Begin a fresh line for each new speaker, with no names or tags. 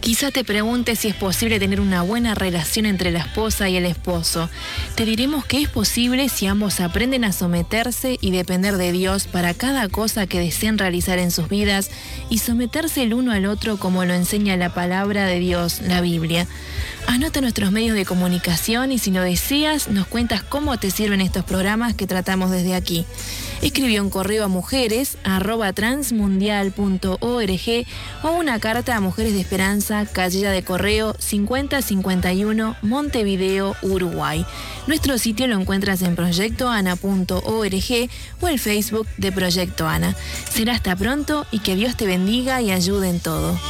Quizá te preguntes si es posible tener una buena relación entre la esposa y el esposo. Te diremos que es posible si ambos aprenden a someterse y depender de Dios para cada cosa que deseen realizar en sus vidas y someterse el uno al otro como lo enseña la palabra de Dios, la Biblia. Anota nuestros medios de comunicación y si lo deseas, nos cuentas cómo te sirven estos programas que tratamos desde aquí. Escribí un correo a mujeres@transmundial.org o una carta a Mujeres de Esperanza, Casilla de Correo 5051, Montevideo, Uruguay. Nuestro sitio lo encuentras en proyectoana.org o el Facebook de Proyecto Ana. Será hasta pronto y que Dios te bendiga y ayude en todo.